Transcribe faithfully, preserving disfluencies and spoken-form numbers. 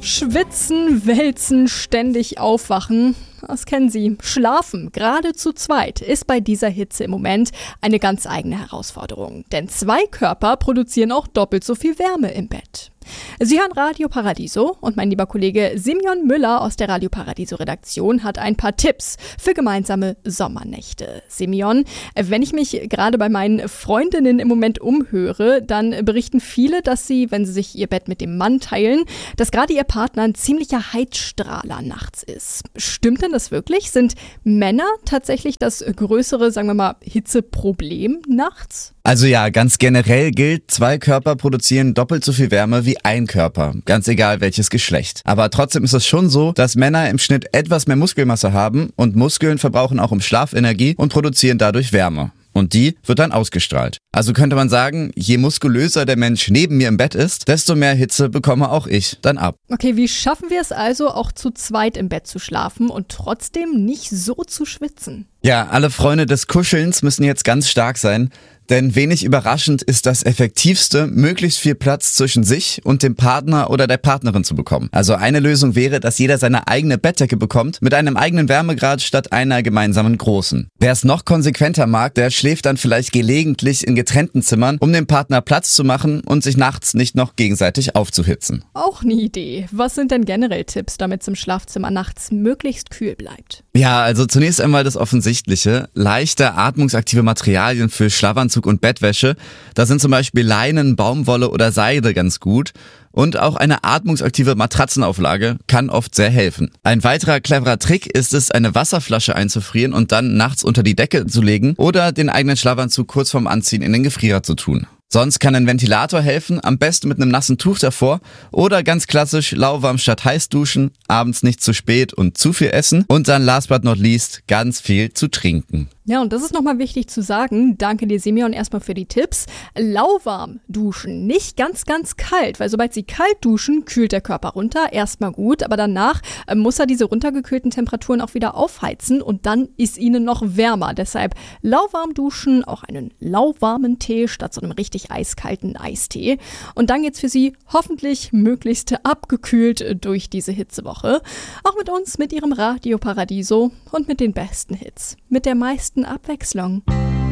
Schwitzen, wälzen, ständig aufwachen. Das kennen Sie. Schlafen, gerade zu zweit, ist bei dieser Hitze im Moment eine ganz eigene Herausforderung. Denn zwei Körper produzieren auch doppelt so viel Wärme im Bett. Sie hören Radio Paradiso und mein lieber Kollege Simeon Müller aus der Radio Paradiso Redaktion hat ein paar Tipps für gemeinsame Sommernächte. Simeon, wenn ich mich gerade bei meinen Freundinnen im Moment umhöre, dann berichten viele, dass sie, wenn sie sich ihr Bett mit dem Mann teilen, dass gerade ihr Partner ein ziemlicher Heizstrahler nachts ist. Stimmt denn das wirklich? Sind Männer tatsächlich das größere, sagen wir mal, Hitzeproblem nachts? Also ja, ganz generell gilt, zwei Körper produzieren doppelt so viel Wärme wie ein Körper, ganz egal welches Geschlecht. Aber trotzdem ist es schon so, dass Männer im Schnitt etwas mehr Muskelmasse haben und Muskeln verbrauchen auch im Schlaf Energie und produzieren dadurch Wärme. Und die wird dann ausgestrahlt. Also könnte man sagen, je muskulöser der Mensch neben mir im Bett ist, desto mehr Hitze bekomme auch ich dann ab. Okay, wie schaffen wir es also, auch zu zweit im Bett zu schlafen und trotzdem nicht so zu schwitzen? Ja, alle Freunde des Kuschelns müssen jetzt ganz stark sein. Denn wenig überraschend ist das Effektivste, möglichst viel Platz zwischen sich und dem Partner oder der Partnerin zu bekommen. Also eine Lösung wäre, dass jeder seine eigene Bettdecke bekommt, mit einem eigenen Wärmegrad statt einer gemeinsamen großen. Wer es noch konsequenter mag, der schläft dann vielleicht gelegentlich in getrennten Zimmern, um dem Partner Platz zu machen und sich nachts nicht noch gegenseitig aufzuhitzen. Auch eine Idee. Was sind denn generell Tipps, damit es im Schlafzimmer nachts möglichst kühl bleibt? Ja, also zunächst einmal das Offensichtliche. Leichte, atmungsaktive Materialien für Schlafanzug und Bettwäsche. Da sind zum Beispiel Leinen, Baumwolle oder Seide ganz gut. Und auch eine atmungsaktive Matratzenauflage kann oft sehr helfen. Ein weiterer cleverer Trick ist es, eine Wasserflasche einzufrieren und dann nachts unter die Decke zu legen oder den eigenen Schlafanzug kurz vorm Anziehen in den Gefrierer zu tun. Sonst kann ein Ventilator helfen, am besten mit einem nassen Tuch davor oder ganz klassisch lauwarm statt heiß duschen, abends nicht zu spät und zu viel essen und dann last but not least ganz viel zu trinken. Ja, und das ist nochmal wichtig zu sagen. Danke dir, Simeon, erstmal für die Tipps. Lauwarm duschen, nicht ganz, ganz kalt, weil sobald Sie kalt duschen, kühlt der Körper runter. Erstmal gut, aber danach äh, muss er diese runtergekühlten Temperaturen auch wieder aufheizen und dann ist Ihnen noch wärmer. Deshalb lauwarm duschen, auch einen lauwarmen Tee statt so einem richtig eiskalten Eistee. Und dann geht's für Sie hoffentlich möglichst abgekühlt durch diese Hitzewoche. Auch mit uns, mit Ihrem Radio Paradiso und mit den besten Hits. Mit der meisten Abwechslung.